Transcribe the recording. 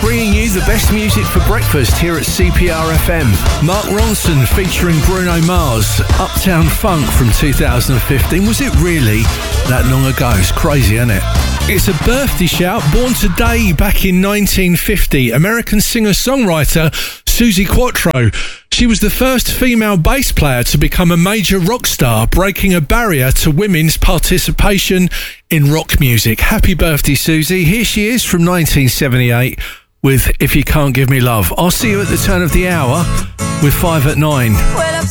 Bringing you the best music for breakfast here at CPR FM. Mark Ronson featuring Bruno Mars, Uptown Funk from 2015. Was it really that long ago? It's crazy, isn't it? It's a birthday shout. Born today back in 1950, American singer-songwriter Suzi Quatro. She was the first female bass player to become a major rock star, breaking a barrier to women's participation in rock music. Happy birthday, Suzi. Here she is from 1978 with If You Can't Give Me Love. I'll see you at the turn of the hour with 5 at 9. Well,